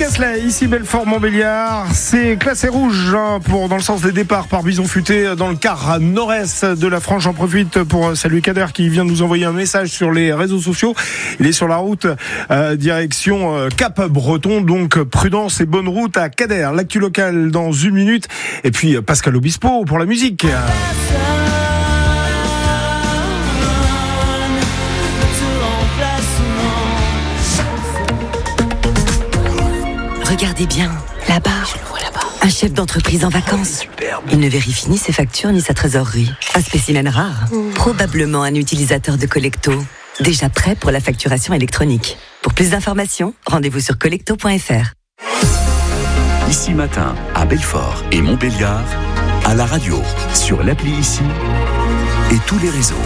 Casley, ici Belfort-Montbéliard. C'est classé rouge dans le sens des départs par Bison Futé dans le quart nord-est de la Franche. J'en profite pour saluer Kader qui vient de nous envoyer un message sur les réseaux sociaux. Il est sur la route direction Cap-Breton, donc prudence et bonne route à Kader. L'actu locale dans une minute. Et puis Pascal Obispo pour la musique. Regardez bien, là-bas, un chef d'entreprise en vacances. Il ne vérifie ni ses factures ni sa trésorerie. Un spécimen rare, probablement un utilisateur de Collecto, déjà prêt pour la facturation électronique. Pour plus d'informations, rendez-vous sur collecto.fr. Ici Matin, à Belfort et Montbéliard, à la radio, sur l'appli Ici et tous les réseaux.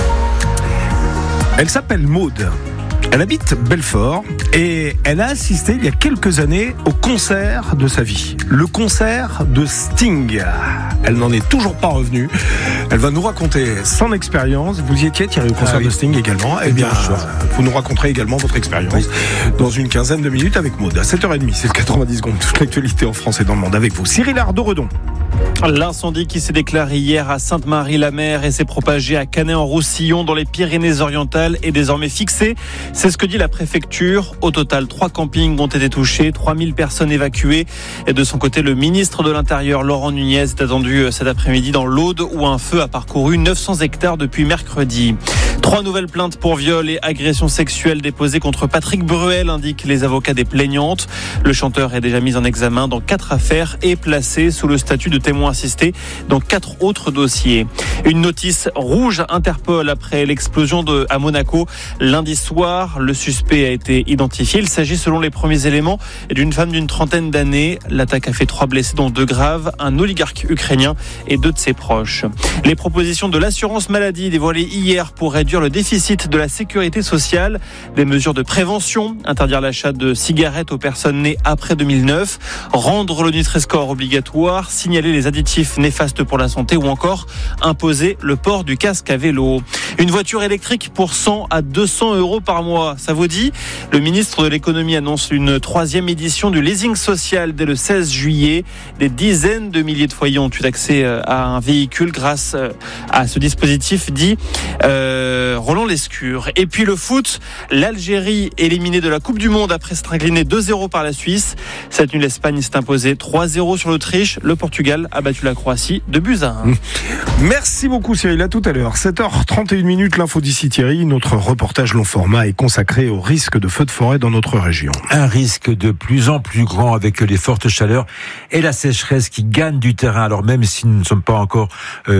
Elle s'appelle Maude. Elle habite Belfort et elle a assisté il y a quelques années au concert de sa vie. Le concert de Sting. Elle n'en est toujours pas revenue. Elle va nous raconter son expérience. Vous y étiez, Thierry, au concert de Sting également. Eh bien, vous nous raconterez également votre expérience dans une quinzaine de minutes avec Maude. À 7h30, c'est le 90 secondes. Toute l'actualité en France et dans le monde avec vous. Cyril Ardo-Redon. L'incendie qui s'est déclaré hier à Sainte-Marie-la-Mer et s'est propagé à Canet-en-Roussillon dans les Pyrénées-Orientales est désormais fixé. C'est ce que dit la préfecture. Au total, 3 campings ont été touchés, 3000 personnes évacuées. Et de son côté, le ministre de l'Intérieur, Laurent Nunez, est attendu cet après-midi dans l'Aude où un feu a parcouru 900 hectares depuis mercredi. 3 nouvelles plaintes pour viol et agression sexuelle déposées contre Patrick Bruel, indiquent les avocats des plaignantes. Le chanteur est déjà mis en examen dans 4 affaires et placé sous le statut de témoin assisté dans 4 autres dossiers. Une notice rouge Interpol après l'explosion à Monaco lundi soir. Le suspect a été identifié. Il s'agit, selon les premiers éléments, d'une femme d'une trentaine d'années. L'attaque a fait 3 blessés, dont 2 graves, un oligarque ukrainien et 2 de ses proches. Les propositions de l'assurance maladie dévoilées hier pour réduire le déficit de la sécurité sociale. Des mesures de prévention, interdire l'achat de cigarettes aux personnes nées après 2009, rendre le Nutri-Score obligatoire, signaler les additifs néfastes pour la santé ou encore imposer le port du casque à vélo. Une voiture électrique pour 100 à 200 euros par mois, ça vous dit ? Le ministre de l'économie annonce une 3e édition du leasing social dès le 16 juillet. Des dizaines de milliers de foyers ont eu accès à un véhicule grâce à ce dispositif dit Roland Lescure. Et puis le foot, l'Algérie éliminée de la Coupe du Monde après s'être inclinée 2-0 par la Suisse. Cette nuit, l'Espagne s'est imposée 3-0 sur l'Autriche. Le Portugal a battu la Croatie 2-1. Merci beaucoup Cyril, à tout à l'heure. 7h31, l'info d'ici Thierry. Notre reportage long format est consacré au risque de feux de forêt dans notre région. Un risque de plus en plus grand avec les fortes chaleurs et la sécheresse qui gagne du terrain. Alors même si nous ne sommes pas encore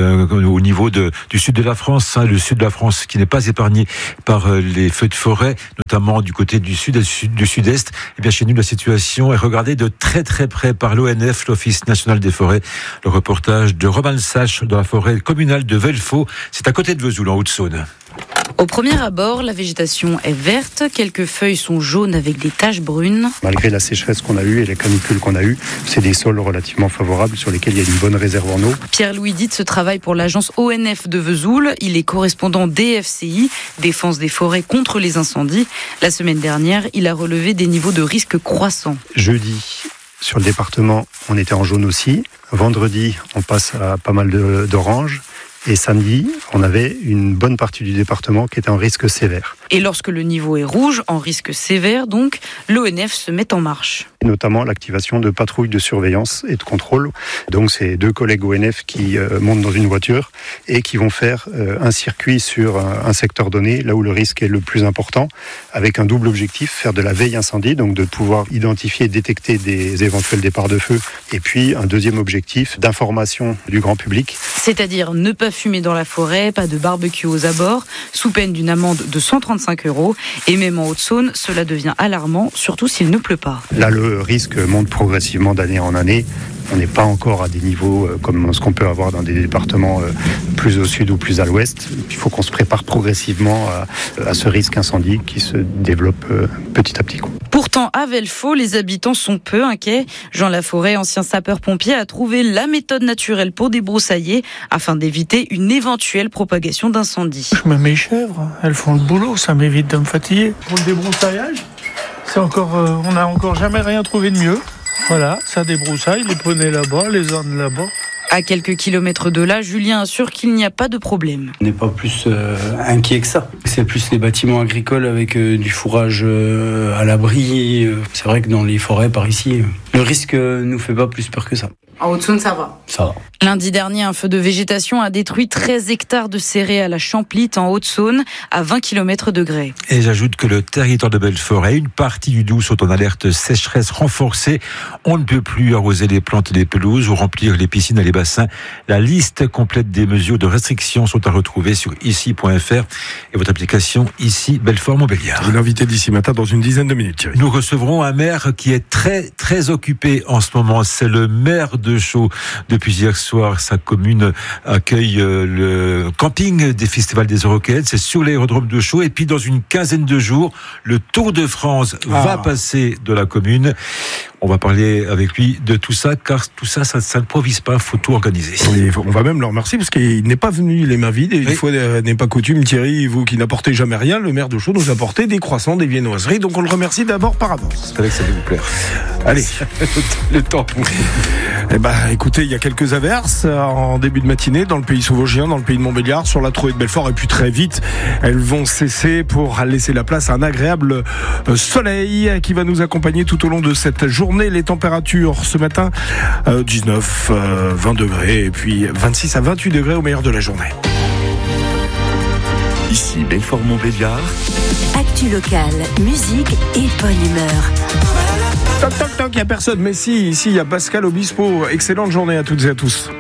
au niveau du sud de la France, le sud de la France qui n'est pas épargné par les feux de forêt, notamment du côté du sud et du sud-est, eh bien chez nous la situation est regardée de très très près par l'ONF, l'Office national des forêts. Le reportage de Romain Sache dans la forêt communale de Velfaux, c'est à côté de Vesoul en Haute-Saône. Au premier abord, la végétation est verte, quelques feuilles sont jaunes avec des taches brunes. Malgré la sécheresse qu'on a eue et les canicules qu'on a eues, c'est des sols relativement favorables sur lesquels il y a une bonne réserve en eau. Pierre-Louis Dietz travaille pour l'agence ONF de Vesoul. Il est correspondant DFCI, Défense des forêts contre les incendies. La semaine dernière, il a relevé des niveaux de risque croissants. Jeudi, sur le département, on était en jaune aussi. Vendredi, on passe à pas mal d'orange. Et samedi, on avait une bonne partie du département qui était en risque sévère. Et lorsque le niveau est rouge, en risque sévère donc, l'ONF se met en marche. Et notamment l'activation de patrouilles de surveillance et de contrôle. Donc c'est 2 collègues ONF qui montent dans une voiture et qui vont faire un circuit sur un secteur donné, là où le risque est le plus important, avec un double objectif, faire de la veille incendie, donc de pouvoir identifier et détecter des éventuels départs de feu. Et puis un deuxième objectif d'information du grand public. C'est-à-dire ne pas fumer dans la forêt, pas de barbecue aux abords, sous peine d'une amende de 135 €. Et même en Haute-Saône, cela devient alarmant, surtout s'il ne pleut pas. Là, le risque monte progressivement d'année en année. On n'est pas encore à des niveaux comme ce qu'on peut avoir dans des départements plus au sud ou plus à l'ouest. Il faut qu'on se prépare progressivement à ce risque incendie qui se développe petit à petit. Pourtant, à Velfaux, les habitants sont peu inquiets. Jean Laforêt, ancien sapeur-pompier, a trouvé la méthode naturelle pour débroussailler afin d'éviter une éventuelle propagation d'incendie. Je me mets chèvres, elles font le boulot, ça m'évite de me fatiguer. Pour le débroussaillage, C'est encore, on n'a encore jamais rien trouvé de mieux. Voilà, ça débroussaille, les poneys là-bas, les ânes là-bas. À quelques kilomètres de là, Julien assure qu'il n'y a pas de problème. On n'est pas plus inquiet que ça. C'est plus les bâtiments agricoles avec du fourrage à l'abri. C'est vrai que dans les forêts par ici, le risque nous fait pas plus peur que ça. En Haute-Saône, ça va. Ça va. Lundi dernier, un feu de végétation a détruit 13 hectares de céréales à Champlitte, en Haute-Saône, à 20 km de Grès. Et j'ajoute que le territoire de Belfort et une partie du Doubs sont en alerte sécheresse renforcée. On ne peut plus arroser les plantes et les pelouses ou remplir les piscines et les bassins. La liste complète des mesures de restriction sont à retrouver sur ici.fr et votre application Ici Belfort-Montbéliard. Vous l'invitez d'ici matin dans une dizaine de minutes, Thierry. Nous recevrons un maire qui est très, très occupé en ce moment. C'est le maire de Chaux. Depuis hier soir, sa commune accueille le camping des festivals des Euroquettes. C'est sur l'aérodrome de Chaux. Et puis, dans une quinzaine de jours, le Tour de France va passer de la commune. On va parler avec lui de tout ça, car tout ça, ça ne s'improvise pas, il faut tout organiser. Oui, on va même le remercier, parce qu'il n'est pas venu les mains vides, et une fois n'est pas coutume, Thierry, vous qui n'apportez jamais rien, le maire de Chaux nous a apporté des croissants, des viennoiseries, donc on le remercie d'abord par avance. Avec ça va vous plaire. Allez, le temps. Eh ben, écoutez, il y a quelques averses en début de matinée dans le pays sauvogien, dans le pays de Montbéliard, sur la Trouée de Belfort, et puis très vite, elles vont cesser pour laisser la place à un agréable soleil qui va nous accompagner tout au long de cette journée. Les températures ce matin, 19, 20 degrés, et puis 26 à 28 degrés au meilleur de la journée. Ici Belfort-Montbéliard. Actu locale, musique et bonne humeur. Toc toc toc, il n'y a personne, mais si, ici il y a Pascal Obispo. Excellente journée à toutes et à tous.